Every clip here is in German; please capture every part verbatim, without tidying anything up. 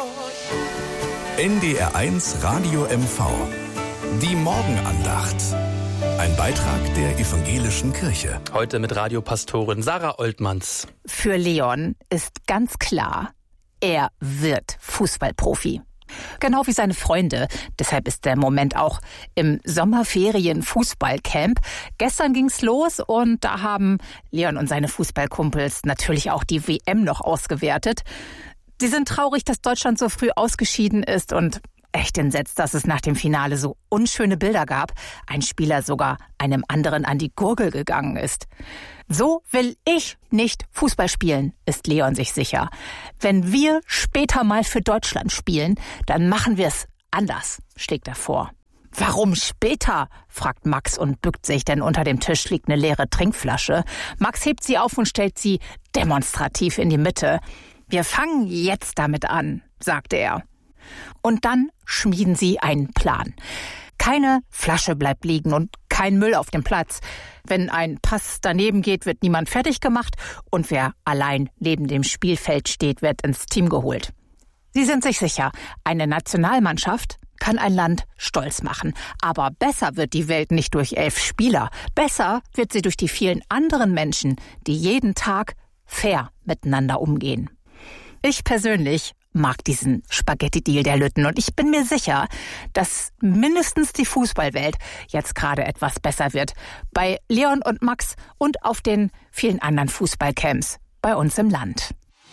N D R eins Radio M V. Die Morgenandacht. Ein Beitrag der Evangelischen Kirche. Heute mit Radiopastorin Sarah Oltmanns. Für Leon ist ganz klar, er wird Fußballprofi. Genau wie seine Freunde. Deshalb ist der Moment auch im Sommerferien-Fußballcamp. Gestern ging's los und da haben Leon und seine Fußballkumpels natürlich auch die W M noch ausgewertet. Sie sind traurig, dass Deutschland so früh ausgeschieden ist und echt entsetzt, dass es nach dem Finale so unschöne Bilder gab. Ein Spieler sogar einem anderen an die Gurgel gegangen ist. So will ich nicht Fußball spielen, ist Leon sich sicher. Wenn wir später mal für Deutschland spielen, dann machen wir es anders, schlägt er vor. Warum später? Fragt Max und bückt sich, denn unter dem Tisch liegt eine leere Trinkflasche. Max hebt sie auf und stellt sie demonstrativ in die Mitte. Wir fangen jetzt damit an, sagte er. Und dann schmieden sie einen Plan. Keine Flasche bleibt liegen und kein Müll auf dem Platz. Wenn ein Pass daneben geht, wird niemand fertig gemacht und wer allein neben dem Spielfeld steht, wird ins Team geholt. Sie sind sich sicher, eine Nationalmannschaft kann ein Land stolz machen. Aber besser wird die Welt nicht durch elf Spieler. Besser wird sie durch die vielen anderen Menschen, die jeden Tag fair miteinander umgehen. Ich persönlich mag diesen Spaghetti-Deal der Lütten und ich bin mir sicher, dass mindestens die Fußballwelt jetzt gerade etwas besser wird. Bei Leon und Max und auf den vielen anderen Fußballcamps bei uns im Land.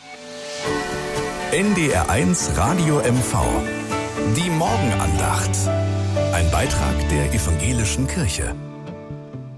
N D R eins Radio M V. Die Morgenandacht. Ein Beitrag der Evangelischen Kirche.